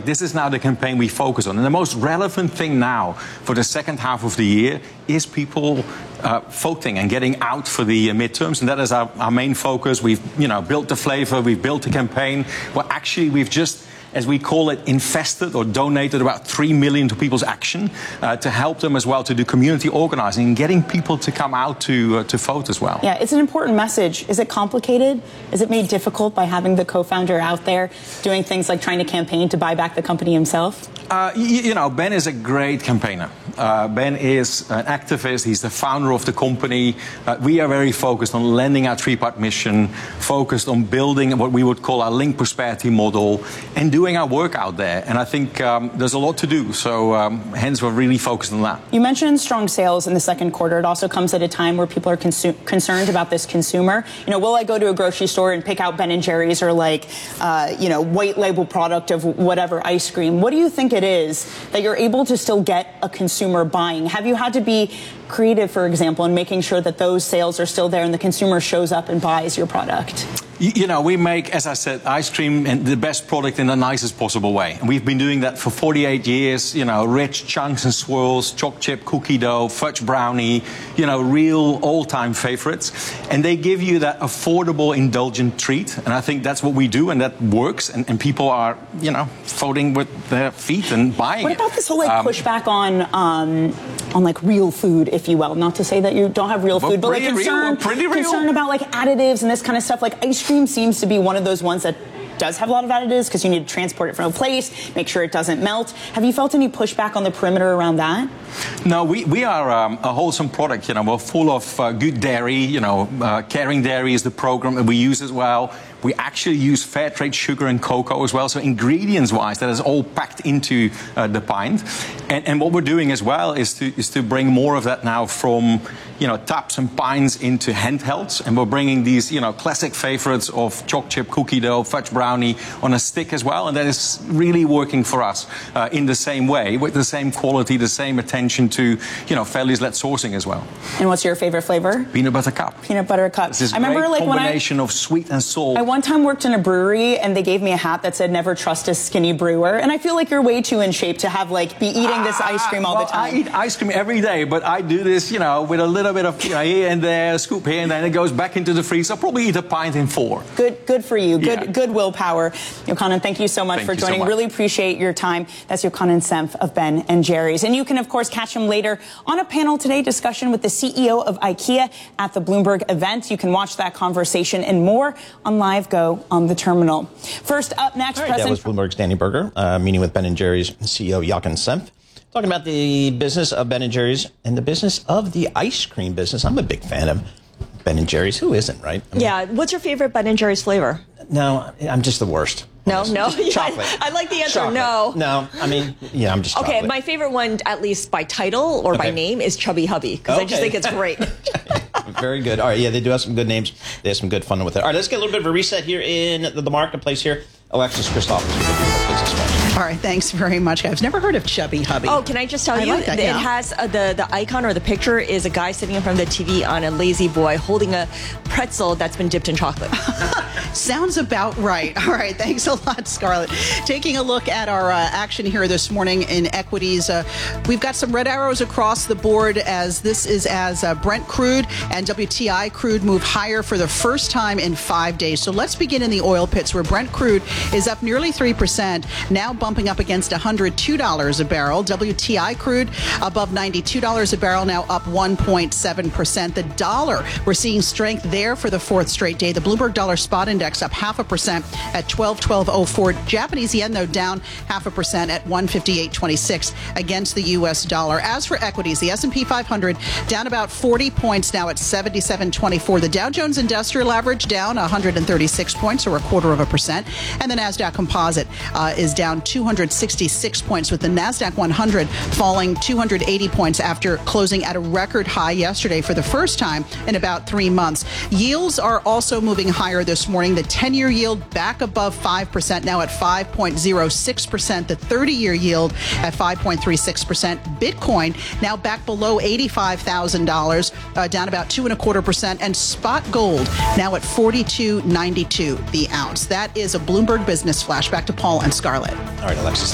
This is now the campaign we focus on. And the most relevant thing now for the second half of the year is people voting and getting out for the midterms. And that is our main focus. We've built the flavor, we've built the campaign. Well, actually, we've just, as we call it, invested or donated about 3 million to People's Action to help them as well to do community organizing and getting people to come out to vote as well. Yeah, it's an important message. Is it complicated? Is it made difficult by having the co-founder out there doing things like trying to campaign to buy back the company himself? Ben is a great campaigner. Ben is an activist. He's the founder of the company. We are very focused on landing our three-part mission, focused on building what we would call our linked prosperity model, and doing our work out there. And I think there's a lot to do. So hence, we're really focused on that. You mentioned strong sales in the second quarter. It also comes at a time where people are concerned about this consumer. Will I go to a grocery store and pick out Ben & Jerry's or white label product of whatever ice cream? What do you think it is that you're able to still get a consumer buying? Have you had to be creative, for example, in making sure that those sales are still there and the consumer shows up and buys your product? We make, as I said, ice cream and the best product in the nicest possible way. And we've been doing that for 48 years, rich chunks and swirls, choc chip, cookie dough, fudge brownie, real all-time favorites. And they give you that affordable, indulgent treat. And I think that's what we do, and that works. And people are, voting with their feet and buying it. What about this whole pushback on real food, if you will? Not to say that you don't have real food, but concern about additives and this kind of stuff. Ice cream seems to be one of those ones that does have a lot of additives because you need to transport it from a place, make sure it doesn't melt. Have you felt any pushback on the perimeter around that? No, we are a wholesome product. We're full of good dairy. Caring Dairy is the program that we use as well. We actually use fair trade sugar and cocoa as well. So ingredients-wise, that is all packed into the pint. And what we're doing as well is to bring more of that now from tubs and pints into handhelds. And we're bringing these classic favorites of choc chip, cookie dough, fudge brownie on a stick as well. And that is really working for us in the same way, with the same quality, the same attention to values-led sourcing as well. And what's your favorite flavor? Peanut butter cup. Peanut butter cup. It's this great combination of sweet and salt. I one time worked in a brewery and they gave me a hat that said "Never trust a skinny brewer," and I feel like you're way too in shape to have be eating this ice cream all the time. I eat ice cream every day, but I do this with a little bit of here and there, scoop here and then it goes back into the freezer. I'll probably eat a pint in 4. Good for you. Good willpower. Yochanan, thank you so much for joining. Really appreciate your time. That's Yochanan Senf of Ben & Jerry's. And you can, of course, catch him later on a panel today discussion with the CEO of IKEA at the Bloomberg event. You can watch that conversation and more on Live Go on the terminal. First up next, That was Bloomberg's Danny Berger, meeting with Ben & Jerry's CEO Yochanan Senf, talking about the business of Ben & Jerry's and the business of the ice cream business. I'm a big fan of Ben & Jerry's. Who isn't, right? What's your favorite Ben & Jerry's flavor? No, I'm just the worst. No. Chocolate. I like the answer. Chocolate. No. I'm just chocolate. Okay, my favorite one, at least by title or by name, is Chubby Hubby, because I just think it's great. Very good. All right, they do have some good names. They have some good fun with it. All right, let's get a little bit of a reset here in the marketplace here. Alexis Christopoulos. All right, thanks very much. I've never heard of Chubby Hubby. Oh, can I just tell you? Like that, it has the icon or the picture is a guy sitting in front of the TV on a lazy boy holding a pretzel that's been dipped in chocolate. Sounds about right. All right, thanks a lot, Scarlett. Taking a look at our action here this morning in equities, we've got some red arrows across the board as Brent crude and WTI crude move higher for the first time in 5 days. So let's begin in the oil pits where Brent crude is up nearly 3%, now bumping up against $102 a barrel. WTI crude above $92 a barrel, now up 1.7%. The dollar, we're seeing strength there for the fourth straight day. The Bloomberg Dollar Spot Index up 0.5% at 12.04. Japanese yen, though, down 0.5% at 158.26 against the U.S. dollar. As for equities, the S&P 500 down about 40 points now at 77.24. The Dow Jones Industrial Average down 136 points, or 0.25%. And the NASDAQ Composite is down 266 points, with the NASDAQ 100 falling 280 points after closing at a record high yesterday for the first time in about 3 months. Yields are also moving higher this morning. The 10-year yield back above 5%, now at 5.06%. The 30-year yield at 5.36%. Bitcoin now back below $85,000, down about 2.25%. And spot gold now at $42.92 the ounce. That is a Bloomberg Business Flash. Back to Paul and Scarlett. All right, Alexis.